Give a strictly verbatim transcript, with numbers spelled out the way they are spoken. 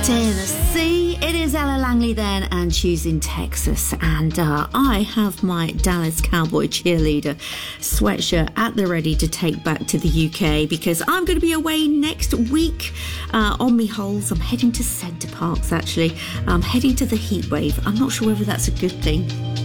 Tennessee. It is Ella Langley then, and choosing Texas. And uh, I have my Dallas Cowboy cheerleader sweatshirt at the ready to take back to the U K, because I'm going to be away next week uh, on me holes. I'm heading to Centre Parks, actually. I'm heading to the heat wave. I'm not sure whether that's a good thing.